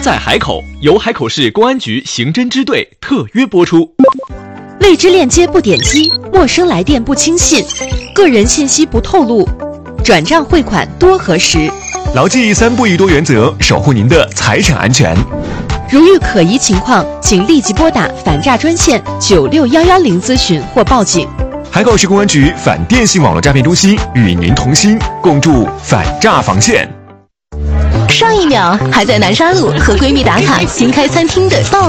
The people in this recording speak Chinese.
在海口，由海口市公安局刑侦支队特约播出。 未知链接不点击，陌生来电不轻信，个人信息不透露，转账汇款多核实。 牢记3不1多原则，守护您的财产安全。 如遇可疑情况，请立即拨打反诈专线96110咨询或报警。 海口市公安局反电信网络诈骗中心与您同心，共筑反诈防线。 上一秒还在南沙路和闺蜜打卡新开餐厅的爆